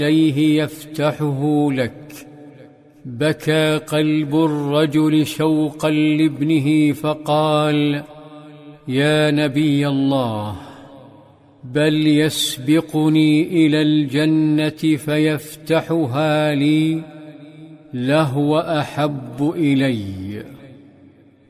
إليه يفتحه لك. بكى قلب الرجل شوقا لابنه فقال: يا نبي الله، بل يسبقني إلى الجنة فيفتحها لي، لهو أحب إلي.